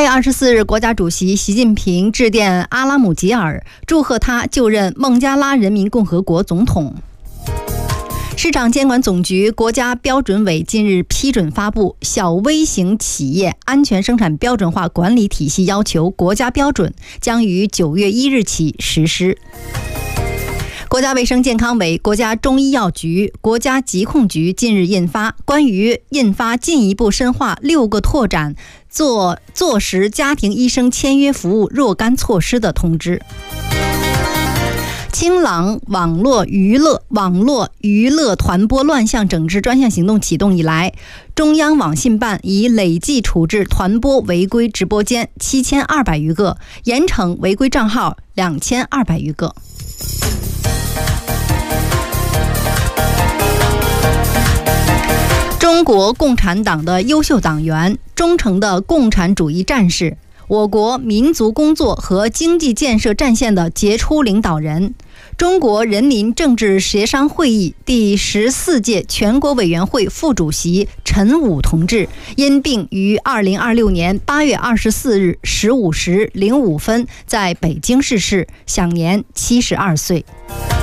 24日，国家主席习近平致电阿拉姆吉尔，祝贺他就任孟加拉人民共和国总统。市场监管总局国家标准委近日批准发布《小微型企业安全生产标准化管理体系要求》国家标准，将于9月1日起实施。国家卫生健康委、国家中医药局、国家疾控局近日印发关于印发进一步深化6个拓展坐实家庭医生签约服务若干措施的通知。清朗网络娱乐传播乱象整治专项行动启动以来，中央网信办已累计处置传播违规直播间7200余个，严惩违规账号2200余个。中国共产党的优秀党员，忠诚的共产主义战士，我国民族工作和经济建设战线的杰出领导人，中国人民政治协商会议第14届全国委员会副主席陈武同志因病于2026年8月24日15时05分在北京逝世，享年72岁。